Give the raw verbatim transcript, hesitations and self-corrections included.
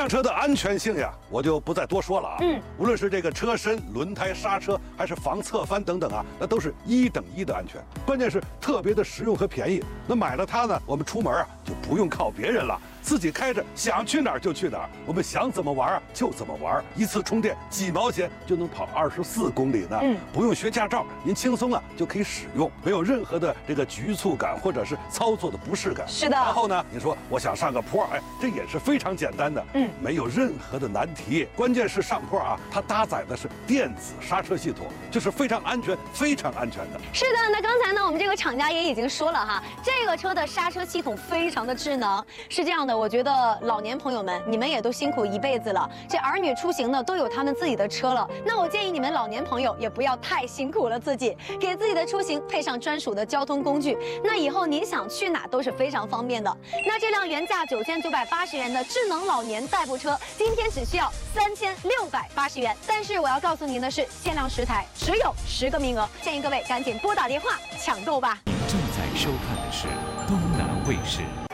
辆车的安全性呀，我就不再多说了啊。嗯，无论是这个车身、轮胎、刹车，还是防侧翻等等啊，那都是一等一的安全。关键是特别的实用和便宜。那买了它呢，我们出门啊就不用靠别人了，自己开着想去哪儿就去哪儿，我们想怎么玩啊就怎么玩。一次充电几毛钱就能跑二十四公里呢。嗯，不用学驾照，您轻松啊就可以使用，没有任何的这个局促感或者是操作的不适感。 是的。 然后呢，你说我想上个坡，哎，这也是非常简单的。嗯，没有任何的难题。关键是上坡啊，它搭载的是电子刹车系统，就是非常安全、非常安全的。 是的，那刚才呢，我们这个厂家也已经说了哈，这个车的刹车系统非常的智能。是这样的，我觉得老年朋友们，你们也都辛苦一辈子了，这儿女出行呢都有他们自己的车了。那我建议你们老年朋友也不要太辛苦了自己，给自己的出行配上专属的交通工具，那以后您想去哪都是非常方便的。那这辆原价九千九百八十元的智能老年代步车，今天只需要三千六百八十元。但是我要告诉您的是，限量十台，只有十个名额，建议各位赶紧拨打电话抢购吧。 您正在收看的是东南卫视。